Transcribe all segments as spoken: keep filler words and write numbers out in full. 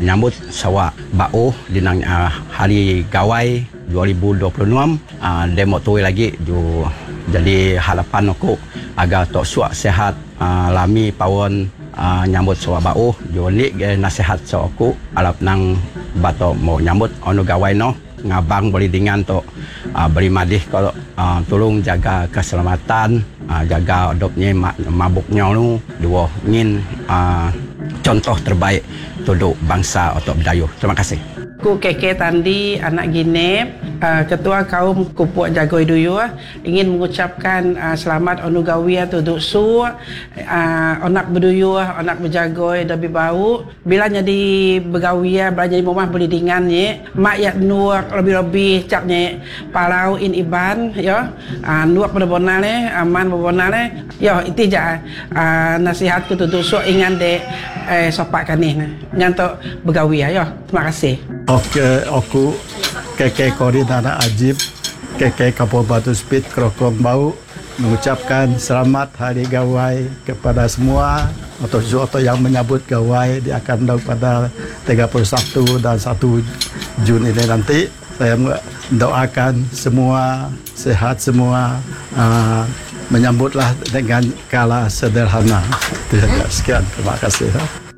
menyambut sawak bau di nang uh, hari gawai dua ribu dua puluh enam uh, demo tu lagi ju jadi harapan aku agar tok suak sehat uh, lami pawon uh, nyambut sawak bau ju lik eh, nasihat so aku alap nang batok mau nyambut onu gawai no ngabang boleh dengan tok uh, beri madih kalau uh, tolong jaga keselamatan, uh, jaga adopnya mabuknya nu dua ingin uh, contoh terbaik untuk bangsa atau Bidayuh. Terima kasih. Ku Keke Tandi, anak Ginep, uh, Ketua Kaum Kupuk Jagoi Duyuh, ingin mengucapkan uh, selamat onu gawia tu duk su, uh, onak berduyuh, onak berjagoi lebih bau. Bila jadi bergawia, bila jadi rumah boleh dengan ye, mak yak nuak lebih-lebih capnya palau in iban, ya, uh, nuak berbonal le, aman berbonal le, ya itu je uh, nasihatku tu duk su ingat dek eh, sopak kanih, ngantuk bergawia, ya. Terima kasih. Oke, aku Keke Korin anak Ajib, Keke Kampung Batu Spit, Krokong Bau, mengucapkan selamat Hari Gawai kepada semua atau atau yang menyambut Gawai di akan pada tiga puluh satu dan satu Juni ini nanti. Saya mendoakan semua sehat semua, uh, menyambutlah dengan kala sederhana. Sekian, terima kasih.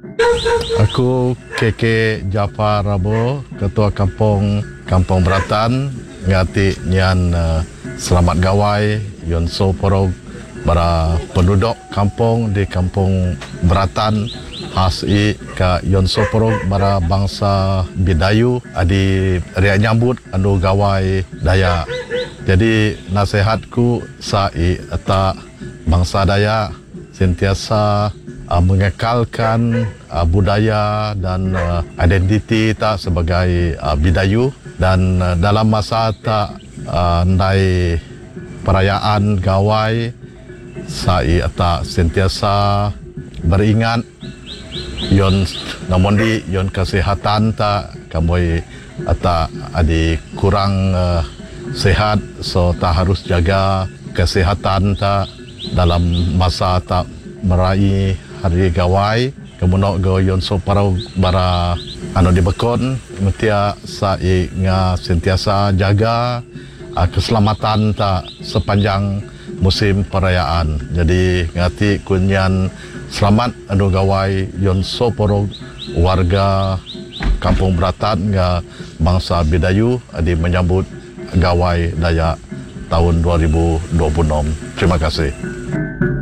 Aku Keke Jafar Rabo, Ketua Kampung Kampung Beratan, ngati nian uh, selamat gawai Yonso Porog para penduduk kampung di Kampung Beratan hasi ka Yonso Porog para bangsa Bidayuh adi riak nyambut anu gawai daya. Jadi nasihatku sai eta bangsa daya sentiasa uh, mengekalkan uh, budaya dan uh, identiti tak sebagai uh, Bidayuh dan uh, dalam masa tak uh, ndai perayaan gawai sai tak sentiasa beringat yon namun di yon kesehatan tak kamoi ata adi kurang uh, sehat so tak harus jaga kesehatan tak dalam masa tak meraih hari gawai kemudian go Yonso Parau bara anu dibekon metia sai nga sentiasa jaga uh, keselamatan tak sepanjang musim perayaan. Jadi ngati kunyan selamat anu gawai Yonso Parau warga Kampung Beratan nga bangsa Bidayuh di menyambut gawai daya tahun dua ribu dua puluh enam. Terima kasih.